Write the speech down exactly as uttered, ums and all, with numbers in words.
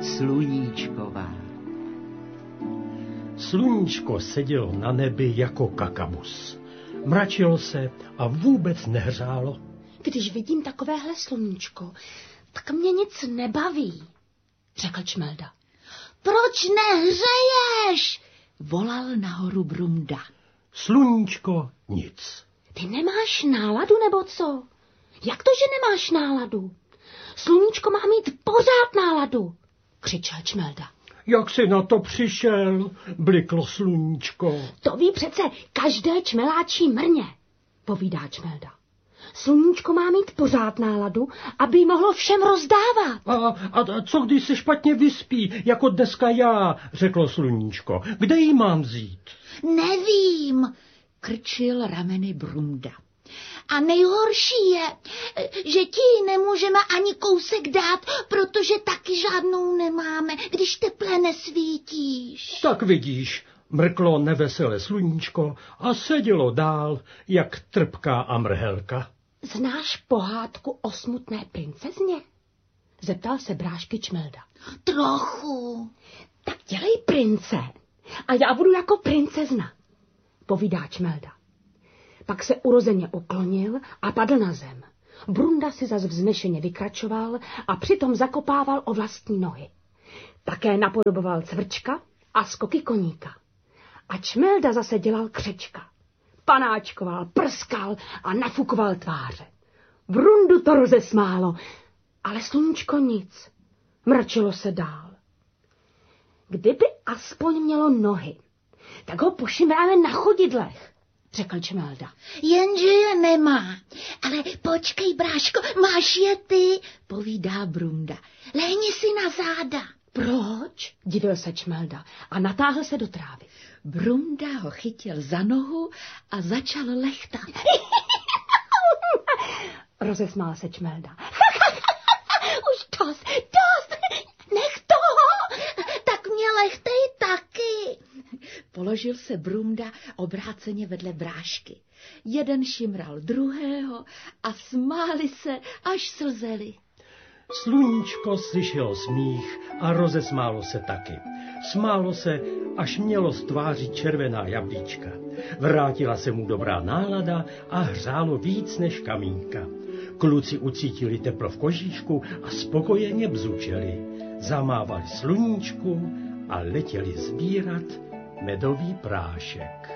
sluníčková. Sluníčko sedělo na nebi jako kakabus. Mračilo se a vůbec nehřálo. Když vidím takovéhle sluníčko, tak mě nic nebaví, řekl Čmelda. Proč nehřeješ? Volal nahoru Brumda. Sluníčko nic. Ty nemáš náladu, nebo co? Jak to, že nemáš náladu? Sluníčko má mít pořád náladu, křičel Čmelda. Jak jsi na to přišel, bliklo sluníčko. To ví přece každé čmeláčí mrně, povídá Čmelda. Sluníčko má mít pořád náladu, aby jí mohlo všem rozdávat. A, a, a co když se špatně vyspí, jako dneska já, řeklo sluníčko. Kde jí mám vzít? Nevím, krčil rameny Brumda. A nejhorší je, že ti nemůžeme ani kousek dát, protože taky žádnou nemáme, když teple nesvítíš. Tak vidíš, mrklo neveselé sluníčko a sedělo dál, jak trpká a mrhelka. Znáš pohádku o smutné princezně? Zeptal se brášky Čmelda. Trochu. Tak dělej prince a já budu jako princezna, povídá Čmelda. Pak se urozeně uklonil a padl na zem. Brunda si zas vznešeně vykračoval a přitom zakopával o vlastní nohy. Také napodoboval cvrčka a skoky koníka. A Čmelda zase dělal křečka. Panáčkoval, prskal a nafukoval tváře. Brundu to rozesmálo, ale sluníčko nic. Mračilo se dál. Kdyby aspoň mělo nohy, tak ho pošimráme na chodidlech, řekl Čmelda. Jenže je nemá. Ale počkej, bráško, máš je ty, povídá Brumda. Lehni si na záda. Proč? Divil se Čmelda a natáhl se do trávy. Brumda ho chytil za nohu a začal lechtat. Rozesmál se Čmelda. Už dost, dost, nech toho. Tak mě lechtej taky. Položil se Brumda obráceně vedle brášky. Jeden šimral druhého a smáli se, až slzeli. Sluníčko slyšelo smích a rozesmálo se taky. Smálo se, až mělo z tváří červená jablíčka. Vrátila se mu dobrá nálada a hřálo víc než kamínka. Kluci ucítili teplo v kožíšku a spokojeně bzučeli. Zamávali sluníčku a letěli sbírat medový prášek.